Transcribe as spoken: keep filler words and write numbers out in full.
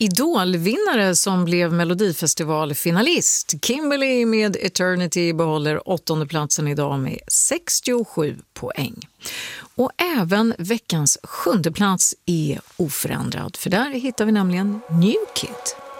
Idolvinnare som blev Melodifestivalfinalist. Kimberly med Eternity behåller åttonde platsen idag med sextiosju poäng. Och även veckans sjunde plats är oförändrad, för där hittar vi nämligen New Kid.